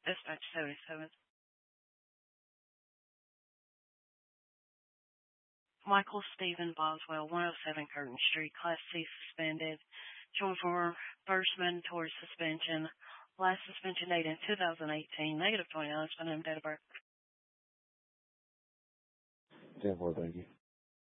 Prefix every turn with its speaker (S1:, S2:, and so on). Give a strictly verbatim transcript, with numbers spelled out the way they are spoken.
S1: Dispatch seventy-seven. Michael Stephen Boswell, one oh seven Curtin Street, Class C suspended. Joint for Firstman towards suspension. Last suspension date in two thousand eighteen, negative twenty-nine, spent him date of birth.
S2: ten four, thank you.